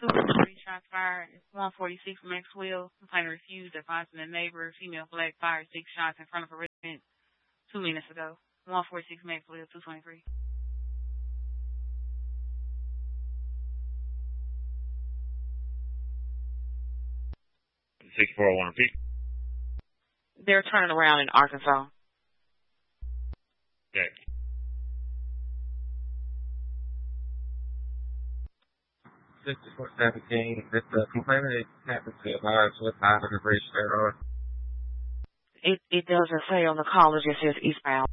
213 shots fired. It's 146 Maxwell. Complainant refused advising the neighbor. Female black fired 6 shots in front of a resident 2 minutes ago. 146 Maxwell, 223. Repeat. They're turning around in Arkansas. Okay. 6417, if the complainant happens to advise what side of the bridge they're on. It doesn't say on the call, it just says eastbound.